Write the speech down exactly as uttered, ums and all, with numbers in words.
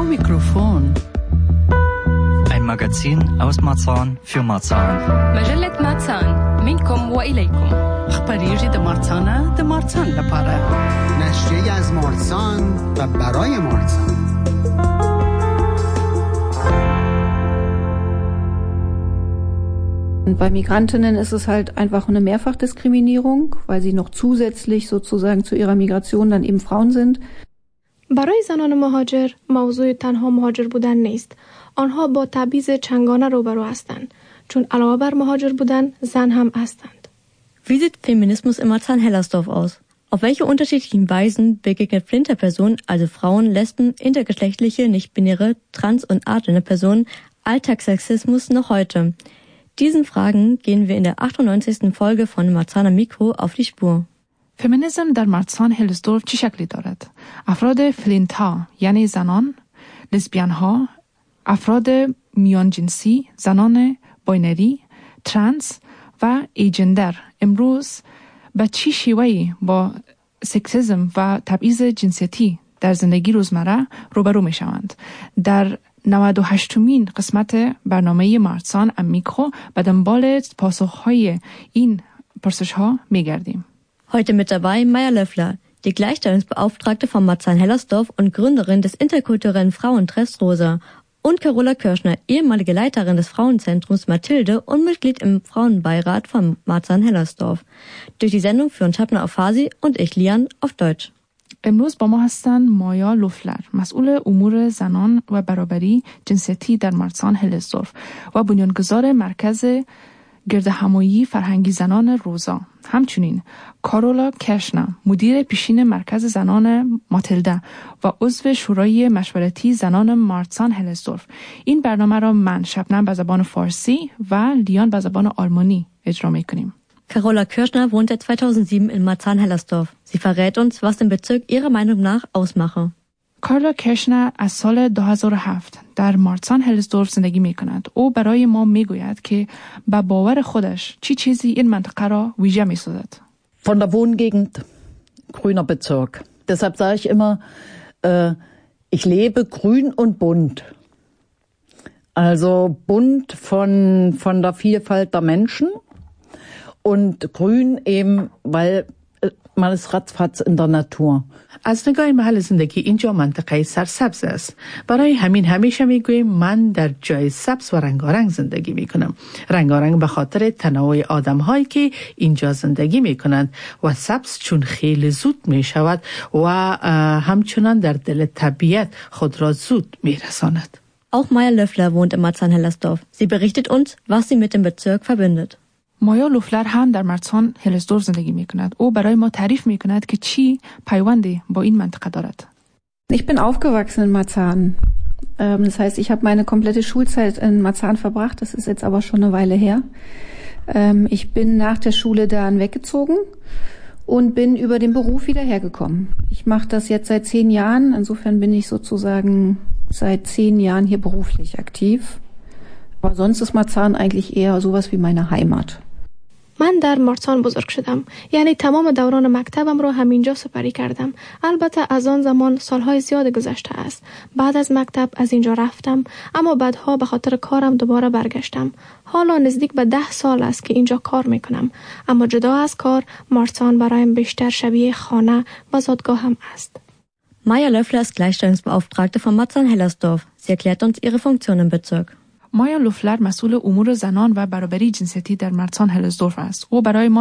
Mikrofon. Ein Magazin aus Marzahn für Marzahn. مجلة مارسان منكم وإليكم. خبریجی در مارسانه در مارسان لپاره. نشریه از مارسان و برای مارسان. Bei Migrantinnen ist es halt einfach eine Mehrfachdiskriminierung, weil sie noch zusätzlich sozusagen zu ihrer Migration dann eben Frauen sind. برای زنان مهاجر موضوع تنها مهاجر بودن نیست. آنها با تبعیض چندگانه روبرو هستند. چون علاوه بر مهاجر بودن زن هم هستند. Wie sieht Feminismus in Marzahn-Hellersdorf aus? Auf welche unterschiedlichen Weisen begegnet Flinterpersonen, also Frauen, Lesben, intergeschlechtliche, nicht-binäre, trans- und agender-Personen, Alltagssexismus noch heute? Diesen Fragen gehen wir in der achtundneunzigsten Folge von Marzahn Mikro auf die Spur. فمینیسم در مارسان هلزدورف چه شکلی دارد؟ افراد فلینت ها یعنی زنان، لزبیان ها، افراد میان جنسی، زنان باینری، ترانس و ایجندر امروز به چی شیوهی با سکسیسم و تبعیض جنسیتی در زندگی روزمره روبرو می شوند؟ در نود و هشتمین قسمت برنامه مارسان امیکرو به دنبال پاسخهای این پرسش‌ها می‌گردیم. Heute mit dabei Maya Löffler, die Gleichstellungsbeauftragte von Marzahn-Hellersdorf und Gründerin des interkulturellen Frauentreffs Rosa, und Carola Kirschner, ehemalige Leiterin des Frauenzentrums Mathilde und Mitglied im Frauenbeirat von Marzahn-Hellersdorf. Durch die Sendung führen Shabna auf Farsi und ich Lian auf Deutsch. امروز با ما هستند مایا لوفلر، مسئول امور زنان و برابری جنسیتی در مارسان هلزدورف و بنیانگذار مرکز گردهمایی فرهنگی زنان روزا. همچنین کارولا کرشنا، مدیر پیشین مرکز زنان ماتیلده و عضو شورای مشورتی زنان مارسان هلزدورف. این برنامه را من شبنم به زبان فارسی و لیان به زبان آلمانی اجرا می‌کنیم. Carola Kirschner wohnt seit zweitausendsieben in Marzahn-Hellersdorf. Sie verrät uns, was den Bezirk ihrer Meinung nach ausmache. کارلا کرشنا از سال دو هزار و هفت در مارسان هلزدورف زندگی می کند. او برای ما می گوید که با باور خودش چی چیزی این منطقه را ویژه می سازد. Von der Wohngegend, grüner Bezirk. Deshalb sage ich immer, äh, ich lebe grün und bunt. Also bunt von, von der Vielfalt der Menschen und grün eben, weil man ist ratzfatz in der Natur. از نگاه محل زندگی اینجا منطقه سرسبز است. برای همین همیشه میگویم من در جای سبز و رنگارنگ زندگی میکنم. رنگارنگ به خاطر تنوع آدم هایی که اینجا زندگی میکنند و سبز چون خیلی زود میشود و همچنان در دل طبیعت خود را زود میرساند. Auch Maya Löffler wohnt in Marzahn-Hellersdorf. Sie berichtet uns, was sie mit dem Bezirk verbindet. مایا لوفلر هم در مارسان هلزدورف زندگی می کند. او برای ما تعریف می کند که چی پیوندی با این منطقه دارد. Ich bin aufgewachsen in Marzahn. Ähm, das heißt, ich habe meine komplette Schulzeit in Marzahn verbracht. Das ist jetzt aber schon eine Weile her. Ähm, ich bin nach der Schule dann weggezogen und bin über den Beruf wieder hergekommen. Ich mache das jetzt seit zehn Jahren. Insofern bin ich sozusagen seit zehn Jahren hier beruflich aktiv. Aber sonst ist Marzahn eigentlich eher sowas wie meine Heimat. من در مارسان بزرگ شدم. یعنی تمام دوران مکتبم رو همینجا سپری کردم. البته از آن زمان سالهای زیاد گذشته است. بعد از مکتب از اینجا رفتم، اما بعدها به خاطر کارم دوباره برگشتم. حالا نزدیک به ده سال است که اینجا کار میکنم. اما جدا از کار، مارسان برایم بیشتر شبیه خانه و زادگاهم است. Maya Löffler ist Gleichstellungsbeauftragte von Marzahn-Hellersdorf. Sie erklärt uns ihre Funktion im Bezirk. مایا لوفلر مسئول امور زنان و برابری جنسیتی در مارسان هلزدورف است. او برای ما